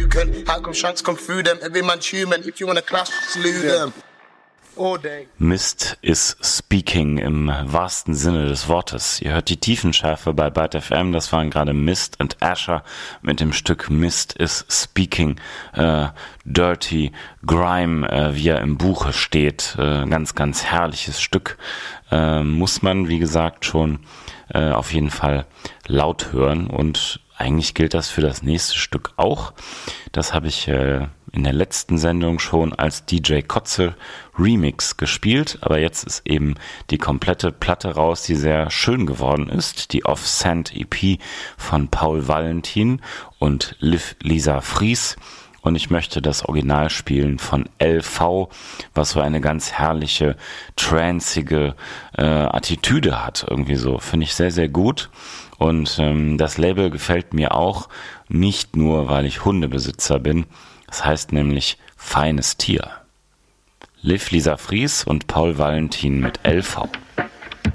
can. How come shanks come through them? Every man's human. If you wanna clash, slew them. All day. Mist is speaking im wahrsten Sinne des Wortes. Ihr hört die Tiefenschärfe bei Byte FM. Das waren gerade Mist und Asher mit dem Stück Mist is Speaking. Dirty Grime, wie er im Buche steht. Ganz, ganz herrliches Stück. Muss man, wie gesagt, schon auf jeden Fall laut hören. Und eigentlich gilt das für das nächste Stück auch. Das habe ich in der letzten Sendung schon als DJ Kotze Remix gespielt, aber jetzt ist eben die komplette Platte raus, die sehr schön geworden ist, die Off-Sand EP von Paul Valentin und Liv Lisa Fries. Und ich möchte das Original spielen von LV, was so eine ganz herrliche, tranceige Attitüde hat. Irgendwie so, finde ich sehr, sehr gut. Und das Label gefällt mir auch, nicht nur, weil ich Hundebesitzer bin. Das heißt nämlich Feines Tier. Liv Lisa Fries und Paul Valentin mit LV.